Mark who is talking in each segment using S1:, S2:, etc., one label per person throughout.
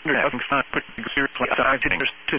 S1: having fun, but seriously, I didn't just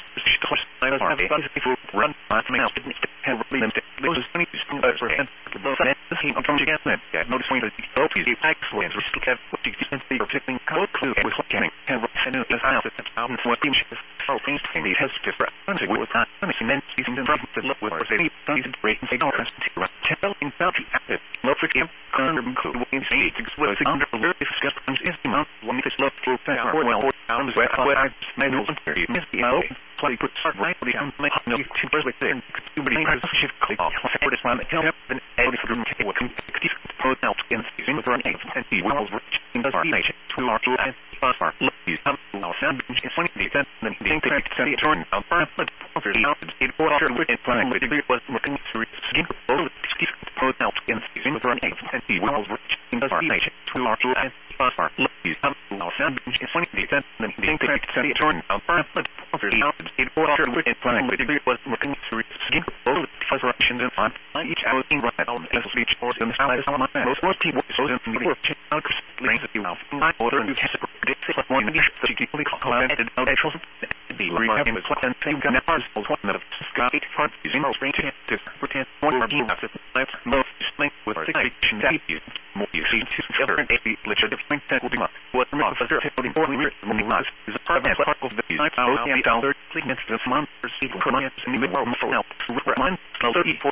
S1: I was having fun before run my mouth didn't have really limited. Those many for him. Those that the team come together. Notice when the OPC excellence was still have what you can see or picking code clue was looking and the house at the town what team is so things he has different with that and then season and the look with any things great and say don't tell in South active look for him clue in state was under the discussions is the month when this look through well down where I manual very misty play put start right down make no two birds with there somebody has to shift click off for this one tell them every for them what can put out in season with running and he will reach in the nation to our two and far look these come to our sound is funny the then the interact to the turn out but for the out it for after with it plan with it was working through skin all the put out in season with running and he will reach in the nation to our two and far look these come to our sound is funny the then the interact to the turn out but for the out it for after with it plan with it was working through skin all the fluctuations and on each hour in right on as speech or in the style of my most more people so in the work out brings you out my order and you have to predict like one that you can call it out actual the rehab was what and same kind of parcels one of Scott part using most range to pretend one of you have to most link with articulation that you more you see to ever and a lecture different that will be much what the officer holding for me is a part of the $5,000 cleanness of monsters people clients in the world for help to remind 34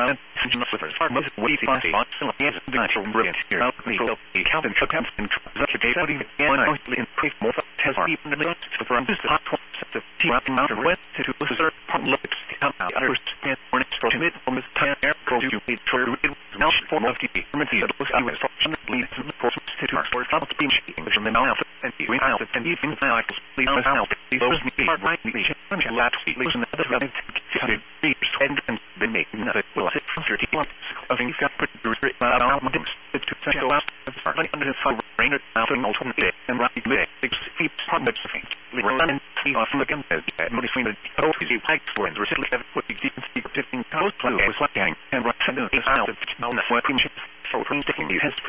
S1: with her far most way to find so he has a natural brilliant here out the Calvin Chuckham's and such a day study and I in quick more has even the list from this hot the team out of west to serve looks out others and when it's from it from this time air go to be true it now form of the committee that was always from the lead to the process to our for top being from the mouth and the way out and even like please out those me right me and last listen to the running and then make another will sit from 30 months I think he's got put the restrict out to go out under the fire rain out and alternate and right there 6 feet problems of things run see off from the gun noticing the trophies you like for and recently have put the deep speak of 15 coast was like and right center is out of now that's what so sticking his